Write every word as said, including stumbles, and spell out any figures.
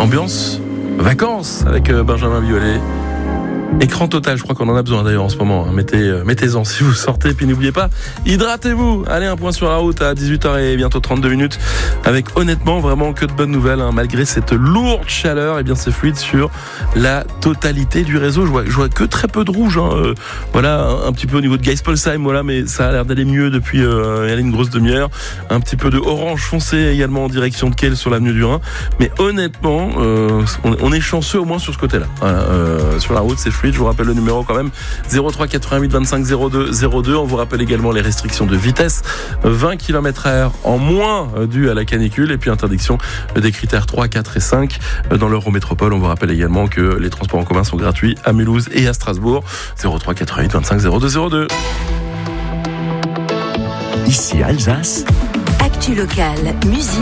Ambiance vacances avec Benjamin Biolay. Écran total, je crois qu'on en a besoin d'ailleurs en ce moment. Mettez, euh, mettez-en si vous sortez. Puis n'oubliez pas, hydratez-vous. Allez, un point sur la route à dix-huit heures et bientôt trente-deux minutes. Avec honnêtement vraiment que de bonnes nouvelles. Hein. Malgré cette lourde chaleur, et bien c'est fluide sur la totalité du réseau. Je vois, je vois que très peu de rouge. Hein. Euh, voilà, un, un petit peu au niveau de Geispolsheim, voilà, mais ça a l'air d'aller mieux depuis euh, il y a une grosse demi-heure. Un petit peu de orange foncé également en direction de Kehl sur l'avenue du Rhin. Mais honnêtement, euh, on, on est chanceux au moins sur ce côté-là. Voilà, euh, sur la route, c'est fluide. Je vous rappelle le numéro quand même, zéro trois quatre-vingt-huit vingt-cinq zéro deux zéro deux. On vous rappelle également les restrictions de vitesse, vingt kilomètres heure en moins dû à la canicule, et puis interdiction des critères trois, quatre et cinq dans l'Eurométropole. On vous rappelle également que les transports en commun sont gratuits à Mulhouse et à Strasbourg. zéro trois quatre-vingt-huit vingt-cinq zéro deux zéro deux. Ici Alsace. Actu locale, musique.